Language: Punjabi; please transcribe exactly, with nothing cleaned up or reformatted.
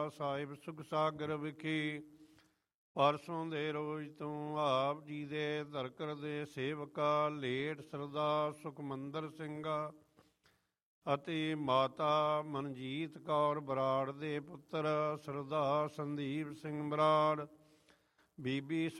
ਸਾਹਿਬ ਸੁਖ ਸਾਗਰ ਵਿਖੇ ਪਰਸੋਂ ਦੇ ਰੋਜ਼ ਤੋਂ ਆਪ ਜੀ ਦੇ ਧਰਕਰ ਦੇ ਸੇਵਕਾ ਲੇਟ ਸਰਦਾਰ ਸੁਖਮੰਦਰ ਸਿੰਘਾ ਅਤੇ ਮਾਤਾ ਮਨਜੀਤ ਕੌਰ ਬਰਾੜ ਦੇ ਪੁੱਤਰ ਸਰਦਾਰ ਸੰਦੀਪ ਸਿੰਘ ਬਰਾੜ, ਬੀਬੀ